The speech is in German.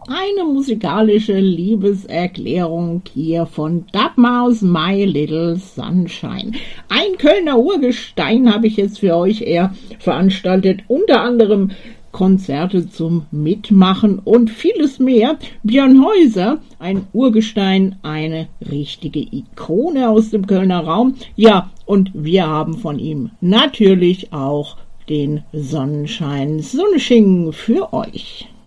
eine musikalische Liebeserklärung hier von Dubmouse My Little Sunshine. Ein Kölner Urgestein habe ich jetzt für euch veranstaltet, unter anderem Konzerte zum Mitmachen und vieles mehr. Björn Häuser, ein Urgestein, eine richtige Ikone aus dem Kölner Raum. Ja, und wir haben von ihm natürlich auch den Sonnenschein Sunshing für euch.